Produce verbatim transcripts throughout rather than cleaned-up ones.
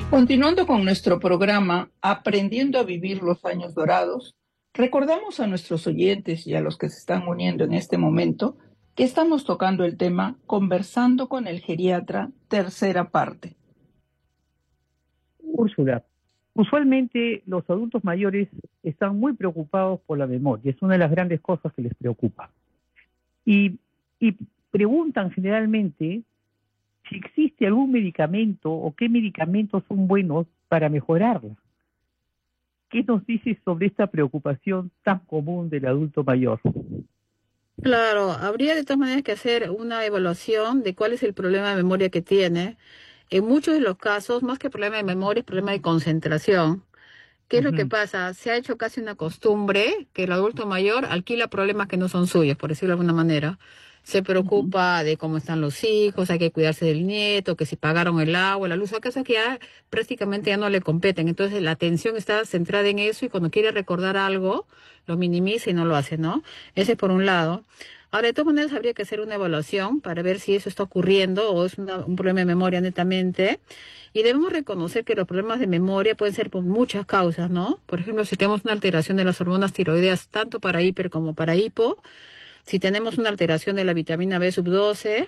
Continuando con nuestro programa Aprendiendo a vivir los años dorados, recordamos a nuestros oyentes y a los que se están uniendo en este momento que estamos tocando el tema Conversando con el geriatra, tercera parte. Úrsula, usualmente los adultos mayores están muy preocupados por la memoria, es una de las grandes cosas que les preocupa. Y, y preguntan generalmente si existe algún medicamento o qué medicamentos son buenos para mejorarla. ¿Qué nos dices sobre esta preocupación tan común del adulto mayor? Claro, habría de todas maneras que hacer una evaluación de cuál es el problema de memoria que tiene. En muchos de los casos, más que problema de memoria, es problema de concentración. ¿Qué es lo que Ujú. pasa? Se ha hecho casi una costumbre que el adulto mayor alquila problemas que no son suyos, por decirlo de alguna manera. Se Ujú. preocupa de cómo están los hijos, hay que cuidarse del nieto, que si pagaron el agua, la luz, hay cosas que ya prácticamente ya no le competen. Entonces la atención está centrada en eso y cuando quiere recordar algo, lo minimiza y no lo hace, ¿no? Ese es por un lado. Ahora, de todas maneras, habría que hacer una evaluación para ver si eso está ocurriendo o es una- un problema de memoria netamente. Y debemos reconocer que los problemas de memoria pueden ser por muchas causas, ¿no? Por ejemplo, si tenemos una alteración de las hormonas tiroideas, tanto para hiper como para hipo, si tenemos una alteración de la vitamina B sub doce,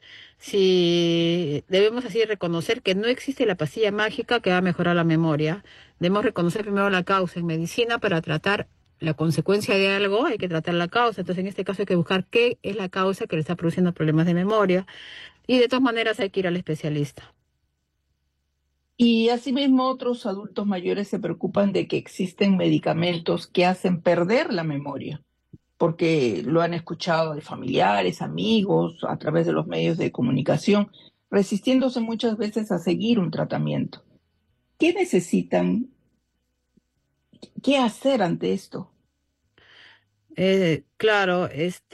si debemos así reconocer que no existe la pastilla mágica que va a mejorar la memoria. Debemos reconocer primero la causa. En medicina, para tratar la consecuencia de algo, hay que tratar la causa. Entonces, en este caso hay que buscar qué es la causa que le está produciendo problemas de memoria. Y de todas maneras hay que ir al especialista. Y asimismo otros adultos mayores se preocupan de que existen medicamentos que hacen perder la memoria, porque lo han escuchado de familiares, amigos, a través de los medios de comunicación, resistiéndose muchas veces a seguir un tratamiento. ¿Qué necesitan? ¿Qué hacer ante esto? Eh, claro,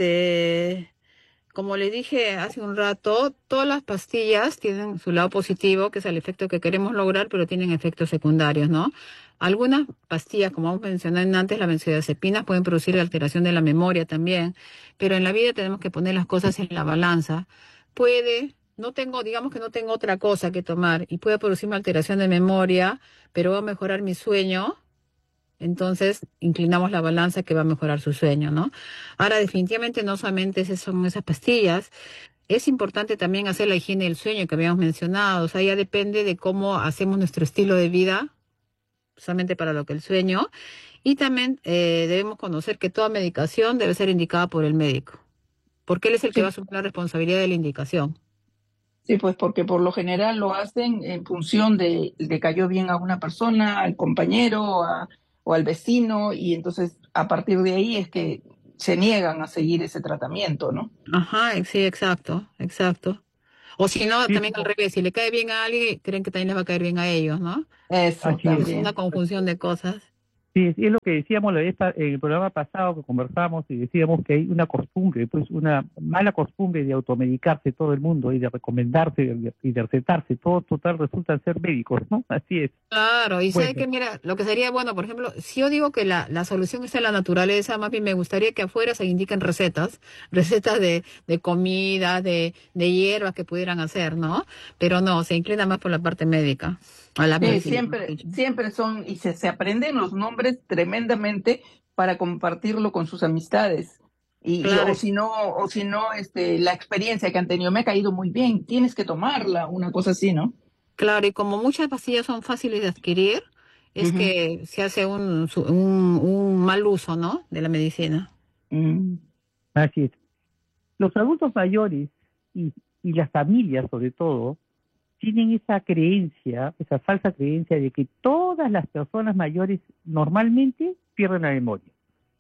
este... Como le dije hace un rato, todas las pastillas tienen su lado positivo, que es el efecto que queremos lograr, pero tienen efectos secundarios, ¿no? Algunas pastillas, como hemos mencionado antes, las benzodiazepinas pueden producir alteración de la memoria también, pero en la vida tenemos que poner las cosas en la balanza. Puede, no tengo, digamos que no tengo otra cosa que tomar y puede producirme alteración de memoria, pero va a mejorar mi sueño. Entonces, inclinamos la balanza que va a mejorar su sueño, ¿no? Ahora, definitivamente no solamente esas son esas pastillas, es importante también hacer la higiene del sueño que habíamos mencionado. O sea, ya depende de cómo hacemos nuestro estilo de vida, solamente para lo que el sueño. Y también eh, debemos conocer que toda medicación debe ser indicada por el médico, porque él es el que va a Sí, asumir la responsabilidad de la indicación. sí, pues porque por lo general lo hacen en función de le cayó bien a una persona, al compañero a- o al vecino, y entonces a partir de ahí es que se niegan a seguir ese tratamiento, ¿no? Ajá, eh, sí, exacto, exacto. O si no, Sí, es también al como- revés, si le cae bien a alguien, creen que también les va a caer bien a ellos, ¿no? Eso así es. Es una también. conjunción de cosas. Sí, es lo que decíamos la vez pa- en el programa pasado que conversamos y decíamos que hay una costumbre, pues una mala costumbre de automedicarse todo el mundo y de recomendarse y y de recetarse. Todos total resultan ser médicos, ¿no? Así es. Claro, y sabe Bueno, que, mira, lo que sería bueno, por ejemplo, si yo digo que la, la solución está en la naturaleza, más bien me gustaría que afuera se indiquen recetas, recetas de, de comida, de, de hierbas que pudieran hacer, ¿no? Pero no, se inclina más por la parte médica, a la Sí, medicina, mejor siempre, dicho. siempre son, y se, se aprenden los nombres tremendamente para compartirlo con sus amistades. Y, y- o Claro, si no, o si no, este, la experiencia que han tenido me ha caído muy bien, tienes que tomarla, una cosa así, ¿no? claro, y como muchas pastillas son fáciles de adquirir, es Ujú. que se hace un, su- un, un mal uso, ¿no? De la medicina. Mm. así es. Los adultos mayores y, y las familias, sobre todo, tienen esa creencia, esa falsa creencia de que todas las personas mayores normalmente pierden la memoria.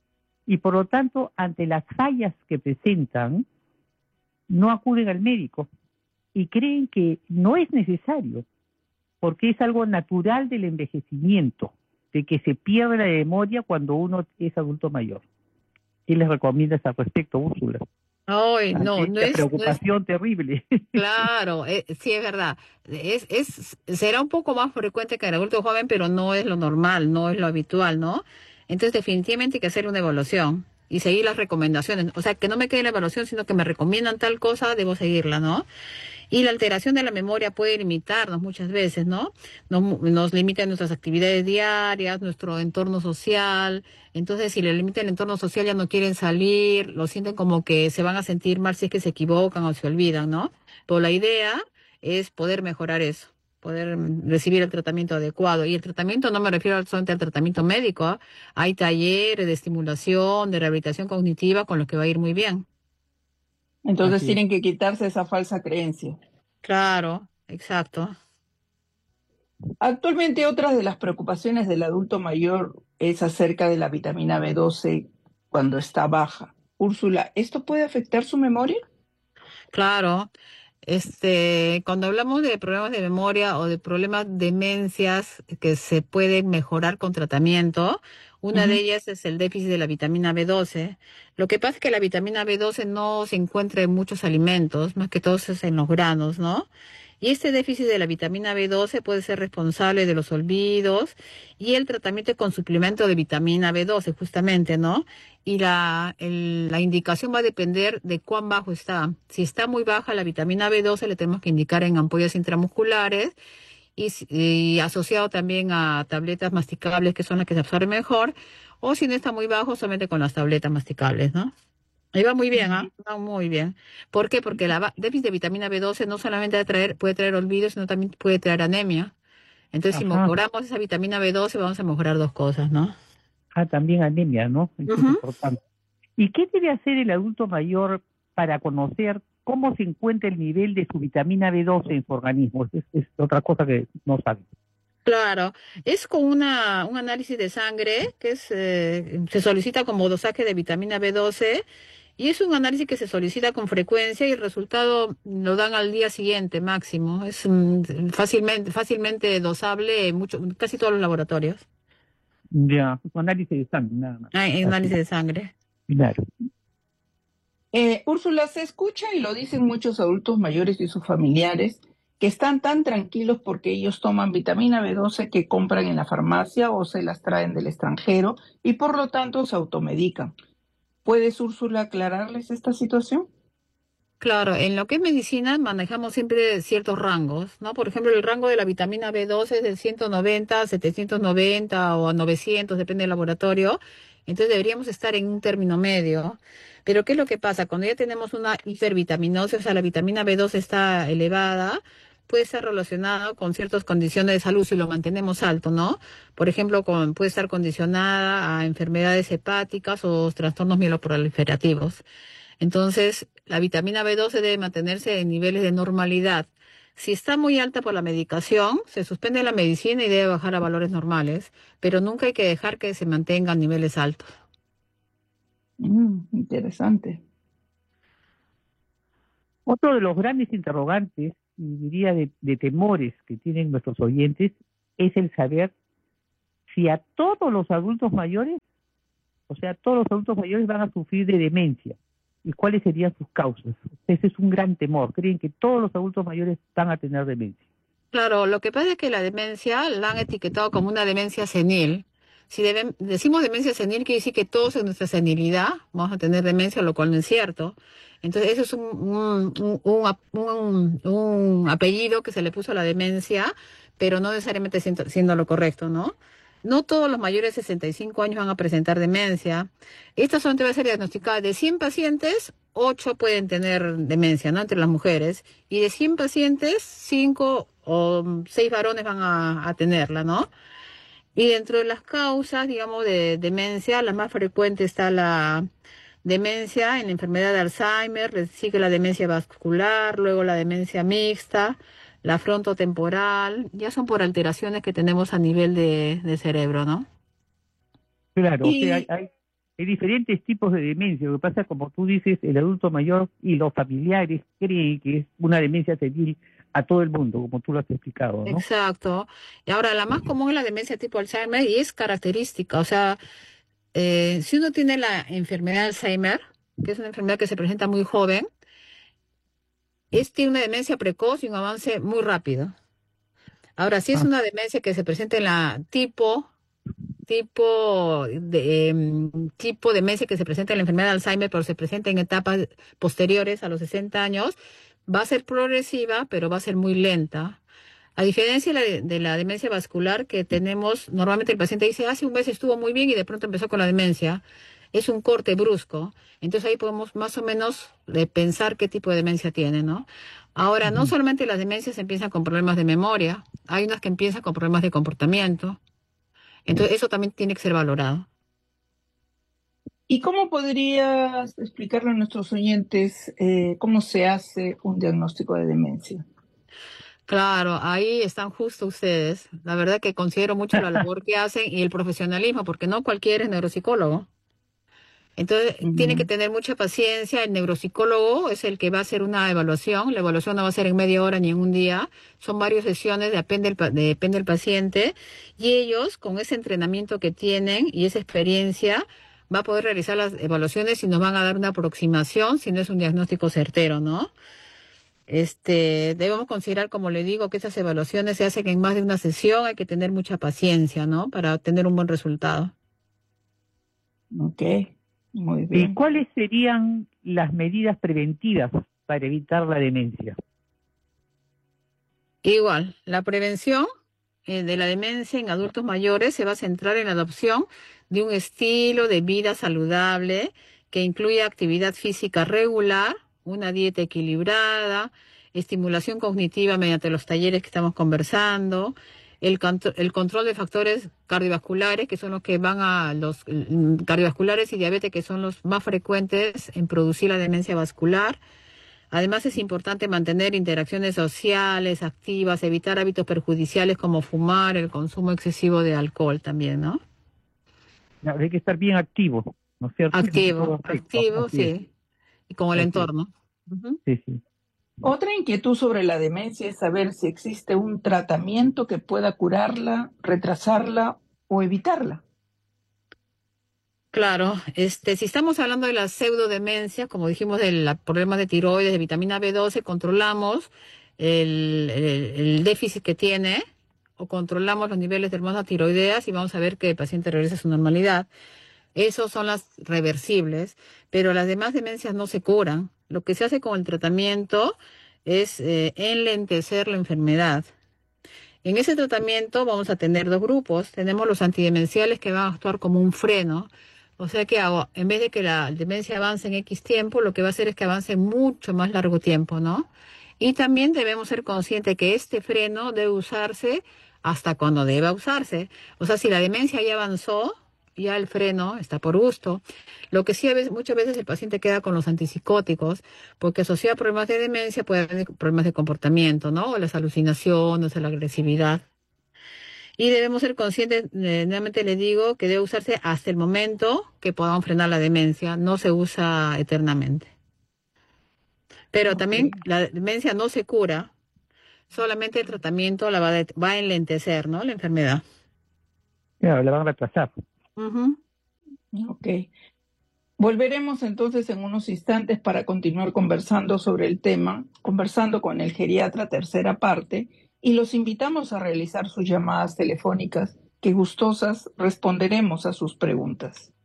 Y por lo tanto, ante las fallas que presentan, no acuden al médico y creen que no es necesario, porque es algo natural del envejecimiento, de que se pierde la memoria cuando uno es adulto mayor. ¿Qué les recomiendas al respecto, Úrsula? Ay, no, Ante no esta es, no es preocupación terrible. claro, eh, sí es verdad. Es, es, será un poco más frecuente que en el adulto joven, pero no es lo normal, no es lo habitual, ¿no? Entonces definitivamente hay que hacer una evaluación y seguir las recomendaciones. O sea, que no me quede la evaluación, sino que me recomiendan tal cosa, debo seguirla, ¿no? Y la alteración de la memoria puede limitarnos muchas veces, ¿no? Nos, nos limita nuestras actividades diarias, nuestro entorno social. Entonces, si le limita el entorno social, ya no quieren salir, lo sienten como que se van a sentir mal si es que se equivocan o se olvidan, ¿no? Pero la idea es poder mejorar eso, poder mm, recibir el tratamiento adecuado. Y el tratamiento no me refiero solamente al tratamiento médico, ¿ah? Hay talleres de estimulación, de rehabilitación cognitiva con los que va a ir muy bien. Entonces Así es. tienen que quitarse esa falsa creencia. Claro, exacto. Actualmente otra de las preocupaciones del adulto mayor es acerca de la vitamina B doce cuando está baja. Úrsula, ¿esto puede afectar su memoria? Claro, este, cuando hablamos de problemas de memoria o de problemas de demencias que se pueden mejorar con tratamiento, una de Ujú. ellas es el déficit de la vitamina B doce. Lo que pasa es que la vitamina B doce no se encuentra en muchos alimentos, más que todo es en los granos, ¿no? Y este déficit de la vitamina B doce puede ser responsable de los olvidos y el tratamiento con suplemento de vitamina B doce, justamente, ¿no? Y la, el- la indicación va a depender de cuán bajo está. Si está muy baja la vitamina B doce, le tenemos que indicar en ampollas intramusculares y, si- y asociado también a tabletas masticables, que son las que se absorben mejor, o si no está muy bajo, solamente con las tabletas masticables, ¿no? Ahí va muy bien, ¿ah? Va muy bien. ¿Por qué? Porque la va- déficit de vitamina B doce no solamente va a traer, puede traer olvido, sino también puede traer anemia. Entonces, si Ajá. mejoramos esa vitamina B doce, vamos a mejorar dos cosas, ¿no? Ah, también anemia, ¿no? Eso es Ujú. importante. ¿Y qué debe hacer el adulto mayor para conocer cómo se encuentra el nivel de su vitamina B doce en su organismo? Es, es otra cosa que no sabe. Claro, es con una, un análisis de sangre que es, eh, se solicita como dosaje de vitamina B doce y es un análisis que se solicita con frecuencia y el resultado lo dan al día siguiente máximo. Es mm, fácilmente, fácilmente dosable en mucho, casi todos los laboratorios. Ya, su análisis de sangre, nada más. Ah, en Así, análisis de sangre. claro. Eh, Úrsula, se escucha y lo dicen muchos adultos mayores y sus familiares que están tan tranquilos porque ellos toman vitamina B doce que compran en la farmacia o se las traen del extranjero y por lo tanto se automedican. ¿Puedes, Úrsula, aclararles esta situación? Claro, en lo que es medicina manejamos siempre ciertos rangos, ¿no? Por ejemplo, el rango de la vitamina B doce es de ciento noventa, setecientos noventa o a novecientos, depende del laboratorio. Entonces deberíamos estar en un término medio. Pero ¿qué es lo que pasa? Cuando ya tenemos una hipervitaminosis, o sea, la vitamina B doce está elevada, puede estar relacionada con ciertas condiciones de salud si lo mantenemos alto, ¿no? Por ejemplo, con, puede estar condicionada a enfermedades hepáticas o trastornos mieloproliferativos. Entonces, la vitamina B doce debe mantenerse en niveles de normalidad. Si está muy alta por la medicación, se suspende la medicina y debe bajar a valores normales, pero nunca hay que dejar que se mantengan niveles altos. Mm, interesante. Otro de los grandes interrogantes, y diría de, de temores que tienen nuestros oyentes, es el saber si a todos los adultos mayores, o sea, todos los adultos mayores van a sufrir de demencia y cuáles serían sus causas. Ese es un gran temor. Creen que todos los adultos mayores van a tener demencia. Claro, lo que pasa es que la demencia la han etiquetado como una demencia senil. Si debe- decimos demencia senil, quiere decir que todos en nuestra senilidad vamos a tener demencia, lo cual no es cierto. Entonces, eso es un, un, un, un ap- un- un apellido que se le puso a la demencia, pero no necesariamente siendo, siendo lo correcto, ¿no? No todos los mayores de sesenta y cinco años van a presentar demencia. Esta solamente va a ser diagnosticada de cien pacientes, ocho pueden tener demencia, ¿no? Entre las mujeres. Y de cien pacientes, cinco o seis varones van a, a tenerla, ¿no? Y dentro de las causas, digamos, de demencia, la más frecuente está la demencia en la enfermedad de Alzheimer, le sigue la demencia vascular, luego la demencia mixta, la frontotemporal, ya son por alteraciones que tenemos a nivel de, de cerebro, ¿no? Claro, o sea, hay, Y hay, hay diferentes tipos de demencia. Lo que pasa, como tú dices, el adulto mayor y los familiares creen que es una demencia senil a todo el mundo, como tú lo has explicado, ¿no? Exacto. Y ahora, la más común es la demencia tipo Alzheimer y es característica, o sea, eh, si uno tiene la enfermedad de Alzheimer, que es una enfermedad que se presenta muy joven, es, tiene una demencia precoz y un avance muy rápido. Ahora, si es Ah, una demencia que se presenta en la tipo, tipo de, em, tipo demencia que se presenta en la enfermedad de Alzheimer, pero se presenta en etapas posteriores a los sesenta años, Va a ser progresiva, pero va a ser muy lenta. A diferencia de la, de la demencia vascular que tenemos, normalmente el paciente dice, hace un mes estuvo muy bien y de pronto empezó con la demencia. Es un corte brusco. Entonces ahí podemos más o menos eh, pensar qué tipo de demencia tiene, ¿no? Ahora, no Ujú. solamente las demencias empiezan con problemas de memoria, hay unas que empiezan con problemas de comportamiento. Entonces eso también tiene que ser valorado. ¿Y cómo podrías explicarle a nuestros oyentes eh, cómo se hace un diagnóstico de demencia? Claro, ahí están justo ustedes. La verdad que considero mucho la labor que hacen y el profesionalismo, porque no cualquiera es neuropsicólogo. Entonces, tiene que Ujú. tener mucha paciencia. El neuropsicólogo es el que va a hacer una evaluación. La evaluación no va a ser en media hora ni en un día. Son varias sesiones, depende del, pa- depende del paciente. Y ellos, con ese entrenamiento que tienen y esa experiencia, va a poder realizar las evaluaciones y nos van a dar una aproximación, si no es un diagnóstico certero, ¿no? Este, debemos considerar, como le digo, que esas evaluaciones se hacen en más de una sesión. Hay que tener mucha paciencia, ¿no? Para obtener un buen resultado. Ok, muy ¿Y bien. cuáles serían las medidas preventivas para evitar la demencia? Igual, la prevención eh, de la demencia en adultos mayores se va a centrar en la adopción de un estilo de vida saludable que incluya actividad física regular, una dieta equilibrada, estimulación cognitiva mediante los talleres que estamos conversando, el, contro- el control de factores cardiovasculares, que son los que van a los mm, cardiovasculares y diabetes, que son los más frecuentes en producir la demencia vascular. Además, es importante mantener interacciones sociales activas, evitar hábitos perjudiciales como fumar, el consumo excesivo de alcohol también, ¿no? No, hay que estar bien activo, ¿no es cierto? En todo Activo, aspecto, activo, así es, sí, y con el así es, entorno. Ujú. sí, sí. Otra inquietud sobre la demencia es saber si existe un tratamiento que pueda curarla, retrasarla o evitarla. Claro, este, si estamos hablando de la pseudodemencia, como dijimos, del problema de tiroides, de vitamina B doce, controlamos el, el- el déficit que tiene o controlamos los niveles de hormonas tiroideas y vamos a ver que el paciente regresa a su normalidad. Esos son las reversibles, pero las demás demencias no se curan. Lo que se hace con el tratamiento es eh, enlentecer la enfermedad. En ese tratamiento vamos a tener dos grupos. Tenemos los antidemenciales que van a actuar como un freno. O sea que a- en vez de que la demencia avance en X tiempo, lo que va a hacer es que avance mucho más largo tiempo, ¿no? Y también debemos ser conscientes que este freno debe usarse hasta cuando deba usarse. O sea, si la demencia ya avanzó, ya el freno está por gusto. Lo que sí a veces, muchas veces el paciente queda con los antipsicóticos, porque asociado a problemas de demencia puede haber problemas de comportamiento, ¿no? O las alucinaciones, o la agresividad. Y debemos ser conscientes, eh, nuevamente le digo, que debe usarse hasta el momento que podamos frenar la demencia, no se usa eternamente. Pero Ok. también la demencia no se cura, solamente el tratamiento la va, a det- va a enlentecer, ¿no? La enfermedad. Claro, la van a retrasar. Ujú. Ok. Volveremos entonces en unos instantes para continuar conversando sobre el tema, conversando con el geriatra tercera parte, y los invitamos a realizar sus llamadas telefónicas, que gustosas responderemos a sus preguntas.